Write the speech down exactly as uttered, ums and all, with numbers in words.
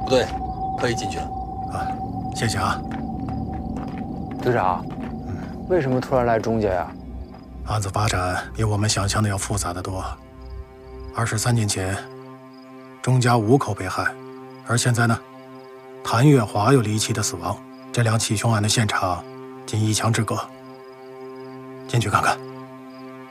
不对，可以进去了。 啊，谢谢啊。 队长，嗯，为什么突然来钟家呀？ 案子发展比我们想象的要复杂得多。二十三年前，钟家五口被害，而现在呢，谭月华又离奇的死亡。这两起凶案的现场仅一墙之隔。进去看看。